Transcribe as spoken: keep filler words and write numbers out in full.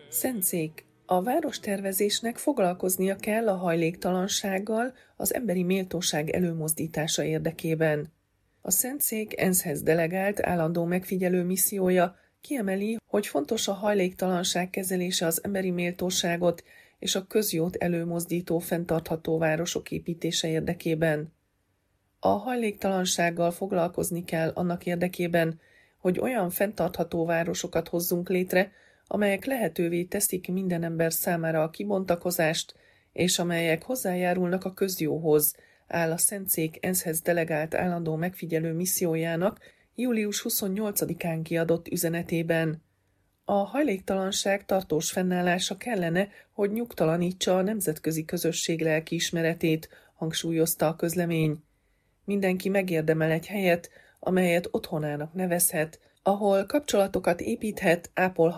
Szentszék. A várostervezésnek foglalkoznia kell a hajléktalansággal az emberi méltóság előmozdítása érdekében. A Szentszék ENSZ-hez delegált állandó megfigyelő missziója kiemeli, hogy fontos a hajléktalanság kezelése az emberi méltóságot és a közjót előmozdító fenntartható városok építése érdekében. A hajléktalansággal foglalkozni kell annak érdekében, hogy olyan fenntartható városokat hozzunk létre, amelyek lehetővé teszik minden ember számára a kibontakozást, és amelyek hozzájárulnak a közjóhoz, áll a Szentszék ENSZ-hez delegált állandó megfigyelő missziójának július huszonnyolcadikán kiadott üzenetében. A hajléktalanság tartós fennállása kellene, hogy nyugtalanítsa a nemzetközi közösség lelkiismeretét, hangsúlyozta a közlemény. Mindenki megérdemel egy helyet, amelyet otthonának nevezhet, ahol kapcsolatokat építhet, ápolhat